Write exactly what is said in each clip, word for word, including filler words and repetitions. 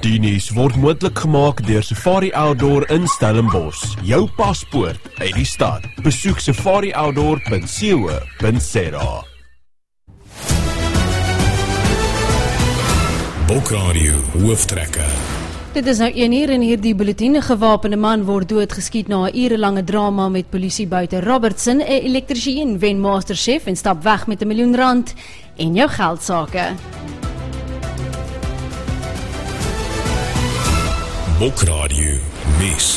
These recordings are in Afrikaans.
Die nuus word moontlik gemaak deur Safari Outdoor in Stellenbosch. Jou paspoort uit die stad. Besoek safari outdoor punt co punt za. Bokradio hooftrekker. Dit is nou een uur in hierdie bulletin. 'n Gewapende man word doodgeskiet na 'n urelange drama met polisie buite Robertson. 'n Elektriesien wen Masterchef en stap weg met 'n miljoen rand en jou geldsake. Bokradio nuus.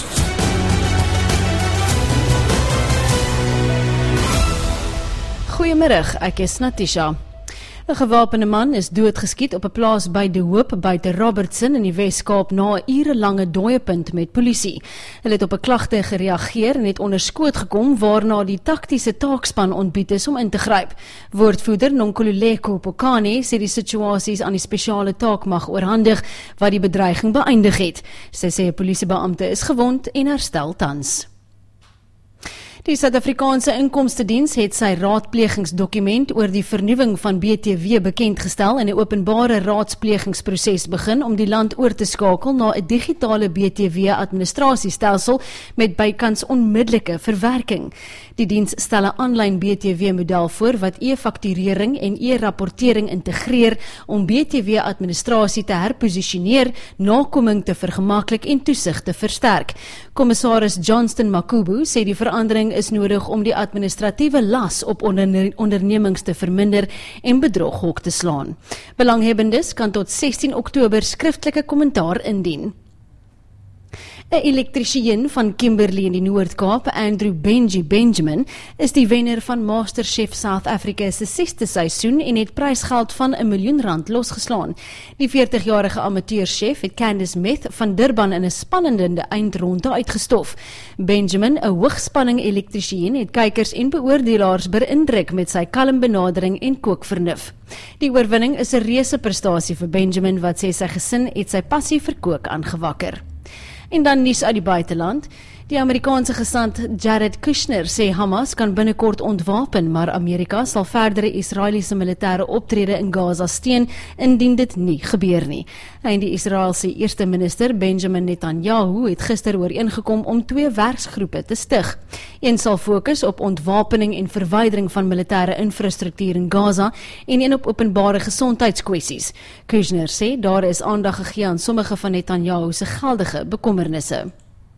Goeiemiddag, ek is Natisha. 'n Gewapende man is doodgeskiet op 'n plaas by De Hoop buite Robertson in die Wes-Kaap na 'n urelange dooiepunt met polisie. Hulle het op 'n klagte gereageer en het onder skoot gekom waarna die taktiese taakspan ontbied is om in te gryp. Woordvoerder Nonkululeko Pokane sê die situasies aan die spesiale taakmag oorhandig wat die bedreiging beëindig het. Sy sê 'n polisiebeampte is gewond en herstel tans. Die Suid-Afrikaanse Inkomstediens het sy raadplegingsdokument oor die vernuwing van B T W bekendgestel en 'n openbare raadsplegingsproses begin om die land oor te skakel na 'n digitale B T W-administrasiestelsel met bykans onmiddellike verwerking. Die diens stel 'n aanlyn B T W-model voor wat e-fakturering en e-rapportering integreer om B T W-administrasie te herposisioneer, nakoming te vergemaklik en toesig te versterk. Kommissaris Johnston Makubu sê die verandering is nodig om die administratiewe las op onder, ondernemings te verminder en bedrog hok te slaan. Belanghebbendes kan tot sestien Oktober skriftelike kommentaar indien. 'n Elektriesien van Kimberley in die Noord-Kaap, Andrew Benji Benjamin, is die wenner van Masterchef South Africa se sesde seisoen en het prysgeld van 'n miljoen rand losgeslaan. Die veertigjarige amateurchef het Candice Meth van Durban in 'n spannende eindronde uitgestof. Benjamin, 'n hoogspanning elektriesien, het kykers en beoordelaars beïndruk met sy kalm benadering en kookvernuf. Die oorwinning is 'n reuse prestasie vir Benjamin wat sê sy gesin het sy passie vir kook aangewakker. En dan nuus uit die buiteland. Die Amerikaanse gesant Jared Kushner sê Hamas kan binnekort ontwapen, maar Amerika sal verdere Israeliese militêre optrede in Gaza steun indien dit nie gebeur nie. En die Israeliese eerste minister Benjamin Netanyahu het gister ooreengekom om twee werksgroepe te stig. Een sal fokus op ontwapening en verwydering van militêre infrastruktuur in Gaza en een op openbare gesondheidskwessies. Kushner sê daar is aandag gegee aan sommige van Netanyahu se geldige bekommernisse.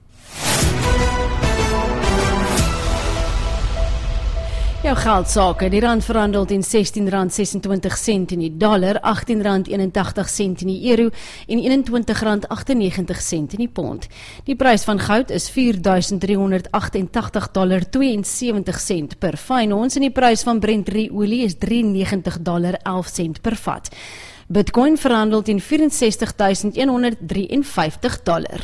Jou geldsake, die rand verhandel teen sestien rand sesentwintig sent in die dollar, agttien rand eenentagtig sent in die euro en eenentwintig rand agtennegentig sent in die pond. Die prys van goud is vier duisend driehonderd agtentagtig dollar tweeënsewentig sent per fyn ons en die prys van Brent drie olie is drieënnegentig dollar elf sent per vat. Bitcoin verhandel teen vierensestig duisend honderd drieënvyftig dollar.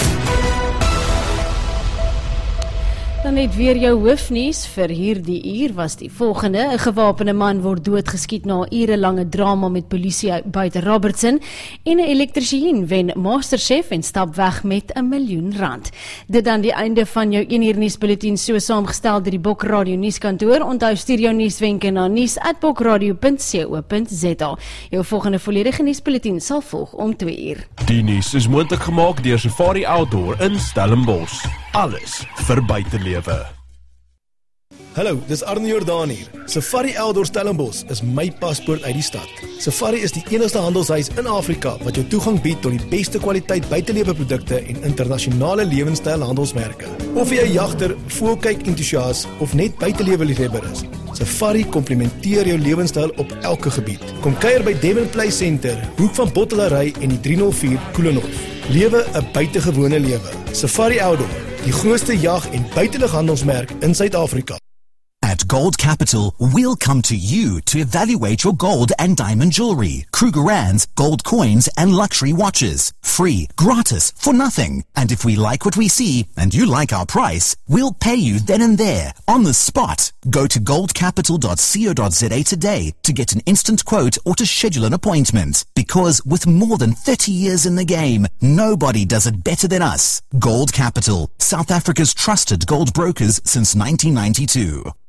Dan net weer jou hoofnuus vir hierdie uur was die volgende. 'n Gewapende man word doodgeskiet na 'n urelange drama met polisie buite Robertson en 'n elektriesien wen Masterchef en stap weg met 'n miljoen rand. Dit dan die einde van jou een uur nuusbulletin, so saamgestel deur die Bokradio nuuskantoor. Onthou stuur jou nuuswenke na nuus at bokradio punt co punt za. Jou volgende volledige nuusbulletin sal volg om twee uur. Die nuus is moontlik gemaak deur Safari Outdoor in Stellenbosch. Alles vir buitelewe. Hallo, dis Arne Jordaan hier. Safari Outdoor Stellenbosch is my paspoort uit die stad. Safari is die enigste handelshuis in Afrika wat jou toegang bied tot die beste kwaliteit buitelewe produkte en internasionale lewenstyl handelsmerke. Of jy 'n jagter, voelkyk entoesias of net buitelewe liefhebber is, Safari komplementeer jou lewenstyl op elke gebied. Kom kuier by Devon Play Center, hoek van Bottelary en die drie nul vier Koelenhof. Lewe 'n buitengewone lewe. Safari Outdoor, die grootste jag- en buitelughandelsmerk in Suid-Afrika. At Gold Capital, we'll come to you to evaluate your gold and diamond jewelry, Krugerrands, gold coins, and luxury watches. Free, gratis, for nothing. And if we like what we see, and you like our price, we'll pay you then and there, on the spot. Go to gold capital dot co dot za today to get an instant quote or to schedule an appointment. Because with more than thirty years in the game, nobody does it better than us. Gold Capital, South Africa's trusted gold brokers since nineteen ninety-two.